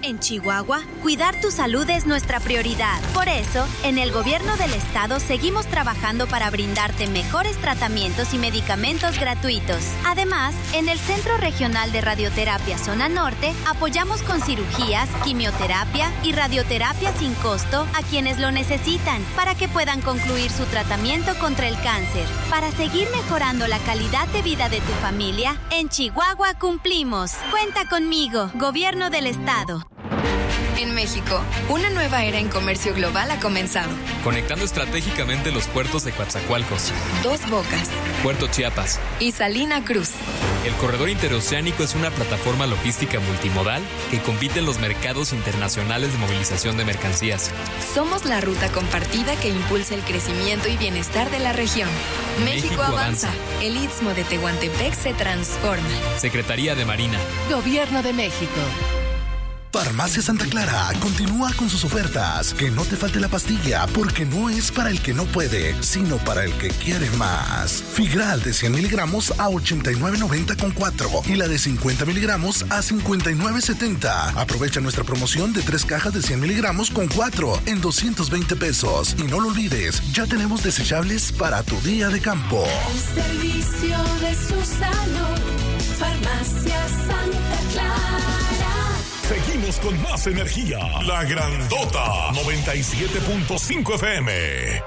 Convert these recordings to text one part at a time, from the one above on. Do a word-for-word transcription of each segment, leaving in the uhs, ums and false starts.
En Chihuahua, cuidar tu salud es nuestra prioridad. Por eso, en el gobierno del estado seguimos trabajando para brindarte mejores tratamientos y medicamentos gratuitos. Además, en el Centro Regional de Radioterapia Zona Norte, apoyamos con cirugías, quimioterapia y radioterapia sin costo a quienes lo necesitan para que puedan concluir su tratamiento contra el cáncer. Para seguir mejorando la calidad de vida de tu familia, en Chihuahua cumplimos. Cuenta conmigo, Gobierno del Estado. En México, una nueva era en comercio global ha comenzado. Conectando estratégicamente los puertos de Coatzacoalcos, Dos Bocas, Puerto Chiapas y Salina Cruz. El corredor interoceánico es una plataforma logística multimodal que compite en los mercados internacionales de movilización de mercancías. Somos la ruta compartida que impulsa el crecimiento y bienestar de la región. México, México avanza. avanza. El Istmo de Tehuantepec se transforma. Secretaría de Marina. Gobierno de México. Farmacia Santa Clara continúa con sus ofertas. Que no te falte la pastilla, porque no es para el que no puede, sino para el que quiere más. Figral de cien miligramos a ochenta y nueve noventa con cuatro y la de cincuenta miligramos a cincuenta y nueve setenta. Aprovecha nuestra promoción de tres cajas de cien miligramos con cuatro en doscientos veinte pesos. Y no lo olvides, ya tenemos desechables para tu día de campo. El servicio de su salud, Farmacia Santa Clara. Seguimos con más energía. La Grandota noventa y siete punto cinco F M.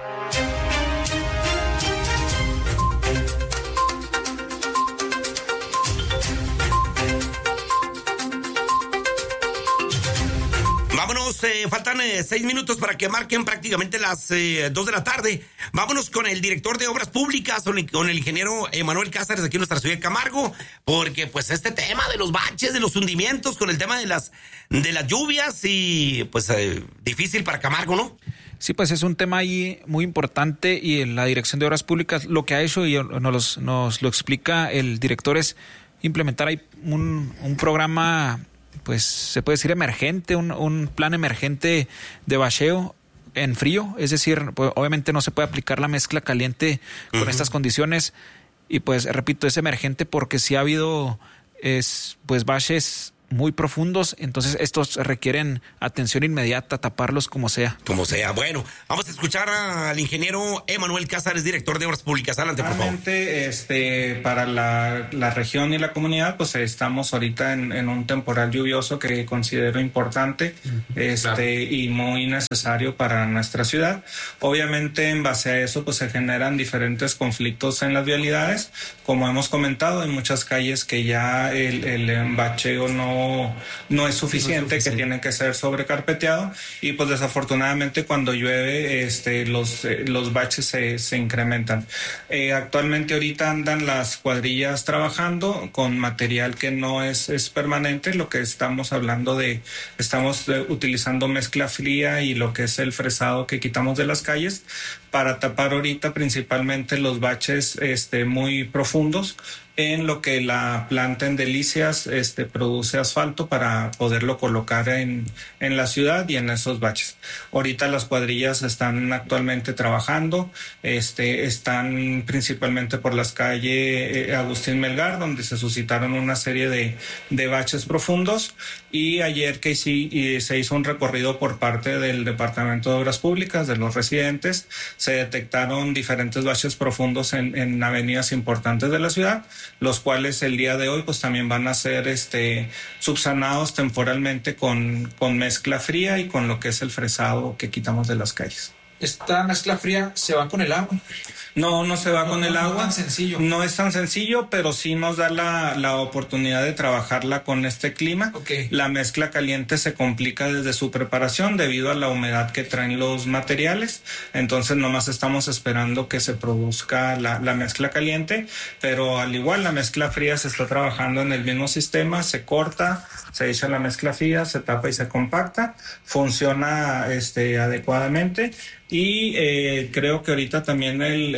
Vámonos, eh, faltan eh, seis minutos para que marquen prácticamente las eh, dos de la tarde. Vámonos con el director de Obras Públicas, con el, con el ingeniero Emanuel Cázares, aquí en nuestra ciudad de Camargo, porque pues este tema de los baches, de los hundimientos, con el tema de las, de las lluvias y pues eh, difícil para Camargo, ¿no? Sí, pues es un tema ahí muy importante y la Dirección de Obras Públicas lo que ha hecho, y nos, nos lo explica el director, es implementar ahí un, un programa, pues se puede decir emergente, un, un plan emergente de bacheo en frío, es decir, pues, obviamente no se puede aplicar la mezcla caliente con uh-huh. estas condiciones, y pues repito, es emergente porque si ha habido es, pues baches muy profundos, entonces estos requieren atención inmediata, taparlos como sea. Como sea. Bueno, vamos a escuchar al ingeniero Emanuel Cázares, director de Obras Públicas. Adelante, por favor. Este, para la, la región y la comunidad, pues estamos ahorita en, en un temporal lluvioso que considero importante este, claro. y muy necesario para nuestra ciudad. Obviamente, en base a eso, pues se generan diferentes conflictos en las vialidades. Como hemos comentado, hay muchas calles que ya el, el bacheo no No, no es suficiente, no es suficiente, que tiene que ser sobrecarpeteado, y pues desafortunadamente cuando llueve este, los, eh, los baches se, se incrementan. Eh, actualmente ahorita andan las cuadrillas trabajando con material que no es, es permanente, lo que estamos hablando de, estamos de, utilizando mezcla fría y lo que es el fresado que quitamos de las calles para tapar ahorita principalmente los baches este, muy profundos, en lo que la planta en Delicias este, produce asfalto para poderlo colocar en, en la ciudad y en esos baches. Ahorita las cuadrillas están actualmente trabajando, este, están principalmente por las calles Agustín Melgar, donde se suscitaron una serie de, de baches profundos, y ayer que sí, y se hizo un recorrido por parte del Departamento de Obras Públicas, de los residentes, se detectaron diferentes baches profundos en, en avenidas importantes de la ciudad, los cuales el día de hoy pues también van a ser este, subsanados temporalmente con, con mezcla fría y con lo que es el fresado que quitamos de las calles. ¿Esta mezcla fría se va con el agua? No, no se va no, con el no, agua. No es tan sencillo. No es tan sencillo, pero sí nos da la, la oportunidad de trabajarla con este clima. Okay. La mezcla caliente se complica desde su preparación debido a la humedad que traen los materiales. Entonces nomás estamos esperando que se produzca la, la mezcla caliente, pero al igual la mezcla fría se está trabajando en el mismo sistema, se corta, se echa la mezcla fría, se tapa y se compacta. Funciona este, adecuadamente. Y eh, creo que ahorita también el,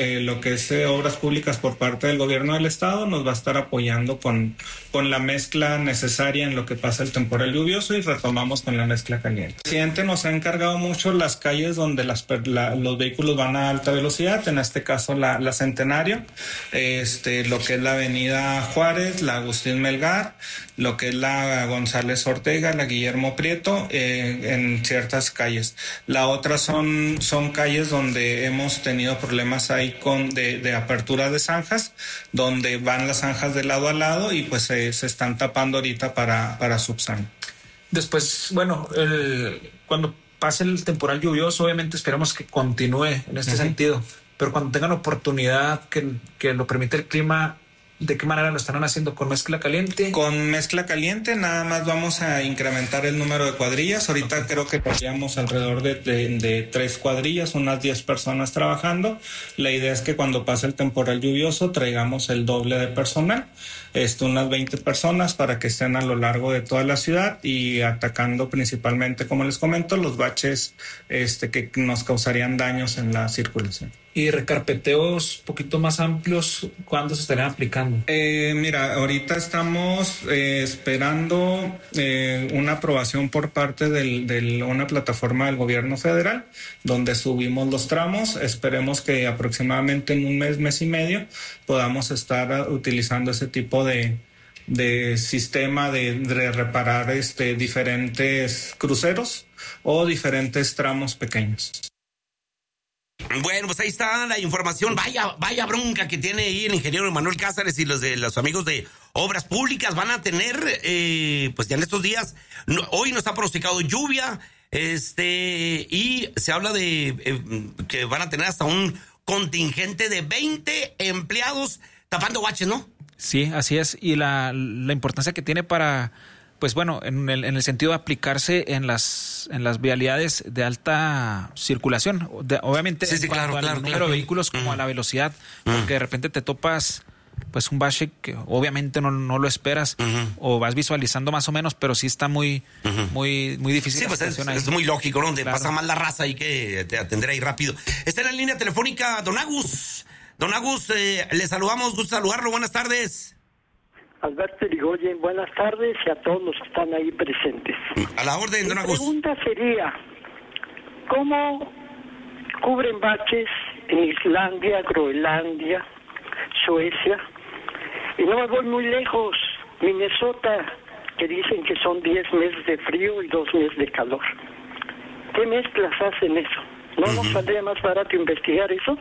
eh, lo que es eh, obras públicas por parte del gobierno del estado nos va a estar apoyando con, con la mezcla necesaria en lo que pasa el temporal lluvioso y retomamos con la mezcla caliente. El presidente nos ha encargado mucho las calles donde las, la, los vehículos van a alta velocidad, en este caso la, la Centenario, este, lo que es la avenida Juárez, la Agustín Melgar, lo que es la González Ortega, la Guillermo Prieto, eh, en ciertas calles. La otra son, son calles donde hemos tenido problemas ahí con de, de apertura de zanjas, donde van las zanjas de lado a lado y pues se, se están tapando ahorita para, para subsanar. Después, bueno, el, cuando pase el temporal lluvioso, obviamente esperamos que continúe en este uh-huh. sentido, pero cuando tengan oportunidad que, que lo permite el clima, ¿de qué manera lo estarán haciendo? ¿Con mezcla caliente? Con mezcla caliente, nada más vamos a incrementar el número de cuadrillas. Ahorita okay. creo que tendríamos alrededor de, de, de tres cuadrillas, unas diez personas trabajando. La idea es que cuando pase el temporal lluvioso traigamos el doble de personal, esto, unas veinte personas para que estén a lo largo de toda la ciudad y atacando principalmente, como les comento, los baches este, que nos causarían daños en la circulación. ¿Y recarpeteos un poquito más amplios, cuándo se estarían aplicando? Eh, mira, ahorita estamos eh, esperando eh, una aprobación por parte de del, una plataforma del gobierno federal, donde subimos los tramos. Esperemos que aproximadamente en un mes, mes y medio, podamos estar utilizando ese tipo de, de sistema de, de reparar este, diferentes cruceros o diferentes tramos pequeños. Bueno, pues ahí está la información. Vaya, vaya bronca que tiene ahí el ingeniero Manuel Cázares y los de los amigos de Obras Públicas. Van a tener, eh, pues ya en estos días, no, hoy nos ha pronosticado lluvia, este, y se habla de eh, que van a tener hasta un contingente de veinte empleados tapando baches, ¿no? Sí, así es. Y la, la importancia que tiene para, pues bueno, en el, en el sentido de aplicarse en las en las vialidades de alta circulación, de, obviamente sí, sí, en cuanto claro, al claro, número claro. de vehículos como uh-huh. a la velocidad, porque uh-huh. de repente te topas pues un bache que obviamente no, no lo esperas uh-huh. o vas visualizando más o menos, pero sí está muy uh-huh. muy muy difícil. Sí, pues es, es muy lógico, ¿no? Donde claro. pasa mal la raza y que te atenderá ahí rápido. Está en la línea telefónica Don Agus. Don Agus, eh, le saludamos, gusto saludarlo, buenas tardes. Alberto Irigoyen, buenas tardes y a todos los que están ahí presentes. A la orden, don Agus. Mi pregunta sería, ¿cómo cubren baches en Islandia, Groenlandia, Suecia? Y no me voy muy lejos, Minnesota, que dicen que son diez meses de frío y dos meses de calor. ¿Qué mezclas hacen eso? ¿No uh-huh. nos saldría más barato investigar eso?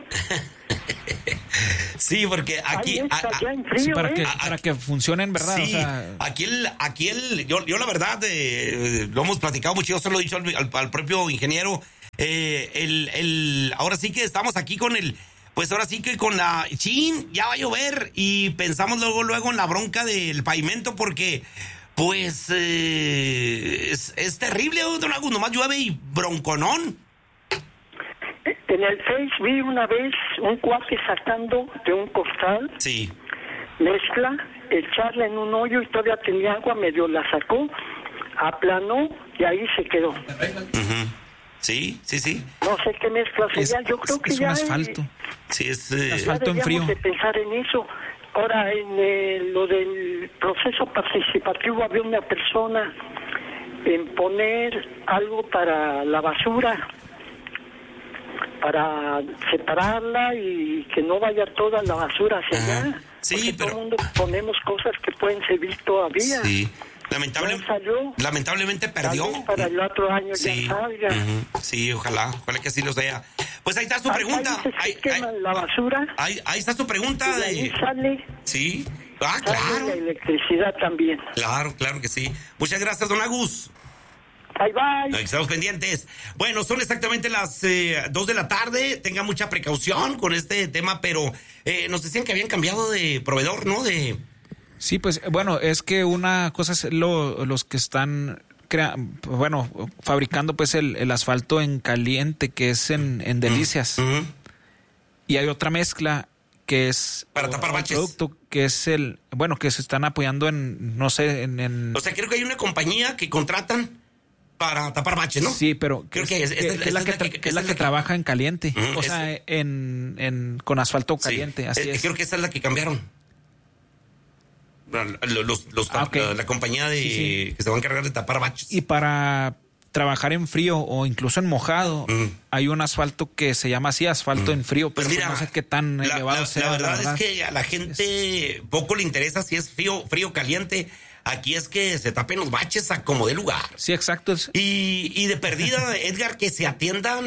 Sí, porque aquí a, frío, sí, para, ¿eh? que, para que funcionen, ¿verdad? Sí, o sea, aquí el, aquí el, yo, yo la verdad eh, lo hemos platicado mucho, yo se lo he dicho al, al, al propio ingeniero, eh, el, el, ahora sí que estamos aquí con el, pues ahora sí que con la, chin, ya va a llover y pensamos luego, luego en la bronca del pavimento porque, pues, eh, es, es terrible, don Agus, nomás llueve y bronconón. En el Face vi una vez un cuate sacando de un costal sí. mezcla, echarla en un hoyo y todavía tenía agua, medio la sacó, aplanó y ahí se quedó. Uh-huh. Sí, sí, sí. No sé qué mezcla sería, yo creo que es ya un asfalto. Hay, sí, es eh, asfalto en frío. De pensar en eso. Ahora, en eh, lo del proceso participativo había una persona en poner algo para la basura, para separarla y que no vaya toda la basura hacia Ajá. allá. Sí, porque pero... todo el mundo ponemos cosas que pueden servir todavía. Sí, Lamentable... salió, lamentablemente perdió. Para el otro año sí. ya salga. Uh-huh. Sí, ojalá, ojalá que así lo sea. Pues ahí está su pregunta. Ahí, ahí, ahí, la basura. Ahí, ahí está su pregunta. Y de ahí de... sale. Sí, ah, sale claro. La electricidad también. Claro, claro que sí. Muchas gracias, don Agus. Bye, bye. Ahí estamos pendientes. Bueno, son exactamente las eh, dos de la tarde. Tenga mucha precaución con este tema, pero eh, nos decían que habían cambiado de proveedor, ¿no? De... Sí, pues bueno, es que una cosa es lo, los que están, crea, bueno, fabricando pues el, el asfalto en caliente, que es en, en Delicias. Uh-huh. Y hay otra mezcla que es para tapar baches, producto que es el, bueno, que se están apoyando en, no sé, en, en... O sea, creo que hay una compañía que contratan para tapar baches, ¿no? Sí, pero creo que es, es, es, es la que, tra- es la que trabaja en caliente, uh-huh, o sea, es, en, en con asfalto caliente, sí, así es, es. Creo que esa es la que cambiaron. Los, los, ah, okay. la, la compañía de sí, sí. que se va a encargar de tapar baches. Y para trabajar en frío o incluso en mojado, mm. hay un asfalto que se llama así, asfalto mm. en frío, pero pues mira, no sé qué tan la, elevado la, sea. La verdad, la verdad es que a la gente es... poco le interesa si es frío, frío caliente. Aquí es que se tapen los baches a como de lugar. Sí, exacto. Y, y de perdida, Edgar, que se atiendan,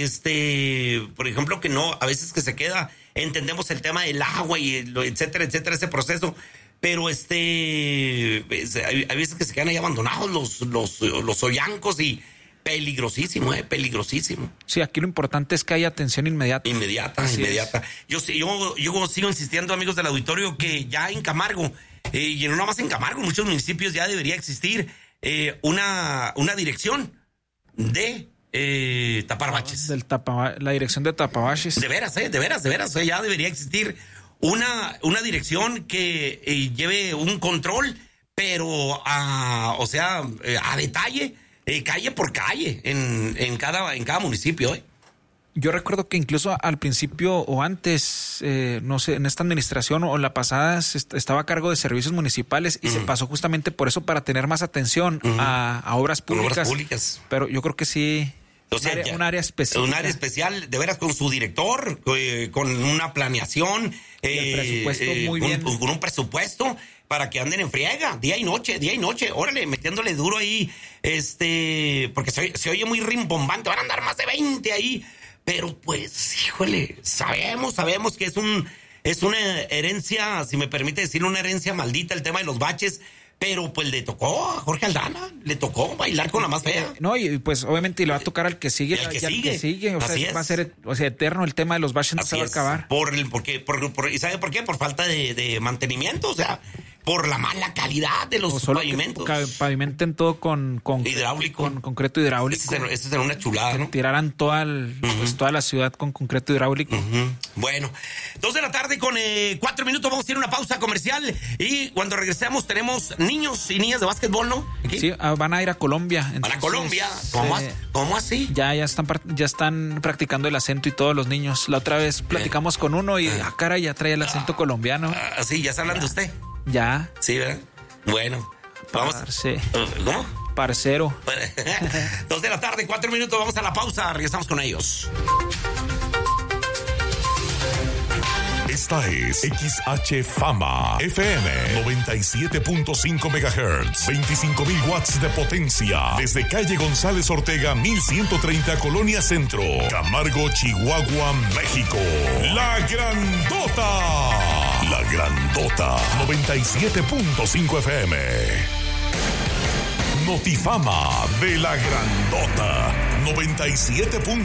este, por ejemplo, que no, a veces que se queda, entendemos el tema del agua y lo, etcétera, etcétera, ese proceso. Pero este, hay, hay veces que se quedan ahí abandonados los, los, los hoyancos y peligrosísimo, eh, peligrosísimo. Sí, aquí lo importante es que haya atención inmediata. Inmediata, Así inmediata. Yo, yo, yo sigo insistiendo, amigos del auditorio, que ya en Camargo, eh, y no nada más en Camargo, en muchos municipios ya debería existir eh, una, una dirección de eh, tapar baches. Del tapa, la dirección de tapabaches. De veras, eh, de veras, de veras, eh, ya debería existir una, una dirección que eh, lleve un control, pero a, o sea, eh, a detalle, eh, calle por calle, en, en cada, en cada municipio, eh. Yo recuerdo que incluso al principio o antes, eh, no sé, en esta administración o en la pasada estaba a cargo de servicios municipales y uh-huh. se pasó justamente por eso, para tener más atención uh-huh. a, a obras públicas. Obras públicas. Pero yo creo que sí, o sea, un, área, ya, un área especial. Un área especial, de veras, con su director, eh, con una planeación. Y el presupuesto eh, muy con, bien. Con un presupuesto para que anden en friega, día y noche, día y noche. Órale, metiéndole duro ahí, este, porque se, se oye muy rimbombante, van a andar más de veinte ahí. Pero pues, híjole, sabemos, sabemos que es un es una herencia, si me permite decir, una herencia maldita el tema de los baches, pero pues le tocó a Jorge Aldana, le tocó bailar con la más fea. No, y pues obviamente le va a tocar al que sigue, al que, al sigue. que sigue, o Así sea, es. va a ser, o sea, eterno el tema de los baches, no Así se va a es. acabar. Por el, porque, por, por, ¿y sabe por qué? Por falta de, de mantenimiento, o sea, por la mala calidad de los o solo pavimentos. Que pavimenten todo con, con hidráulico, con concreto hidráulico. Esa es una chulada, ¿no? Tiraran toda, el, uh-huh. pues, toda la ciudad con concreto hidráulico. Uh-huh. Bueno, dos de la tarde con eh, cuatro minutos, vamos a ir a una pausa comercial y cuando regresemos tenemos niños y niñas de básquetbol, ¿no? Aquí. Sí, van a ir a Colombia. Entonces, ¿van a Colombia? ¿Cómo, eh, ¿Cómo así? Ya, ya están ya están practicando el acento y todos los niños. La otra vez platicamos eh. con uno y, ah, cara, ya trae el acento ah, colombiano. Ah, sí, ya está hablando ya. usted. Ya. Sí, ¿verdad? Bueno, vamos. Parce. ¿Cómo? Parcero. Dos de la tarde, cuatro minutos, vamos a la pausa, regresamos con ellos. Esta es X H Fama F M noventa y siete punto cinco megahertz, veinticinco mil watts de potencia, desde calle González Ortega mil ciento treinta, Colonia Centro, Camargo, Chihuahua, México. La Grandota. La Grandota, noventa y siete punto cinco F M. Notifama de La Grandota, noventa y siete punto cinco.